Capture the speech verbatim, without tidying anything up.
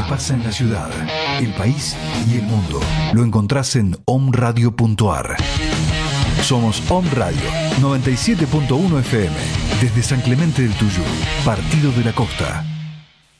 que pasa en la ciudad, el país y el mundo lo encontrás en omradio punto ar. Somos Om Radio noventa y siete punto uno F M desde San Clemente del Tuyú, Partido de la Costa.